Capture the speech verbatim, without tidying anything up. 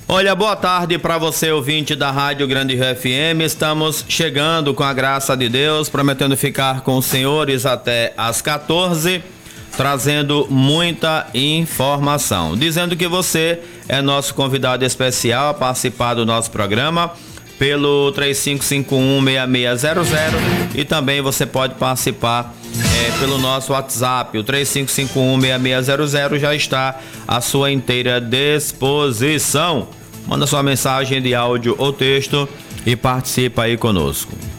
Olha, boa tarde para você, ouvinte da Rádio Grande Rio F M. Estamos chegando com a graça de Deus, prometendo ficar com os senhores até às quatorze, trazendo muita informação. Dizendo que você é nosso convidado especial a participar do nosso programa pelo três cinco cinco um, seis seis zero zero e também você pode participar é, pelo nosso WhatsApp. O três cinco cinco um, seis seis zero zero já está à sua inteira disposição. Manda sua mensagem de áudio ou texto e participa aí conosco.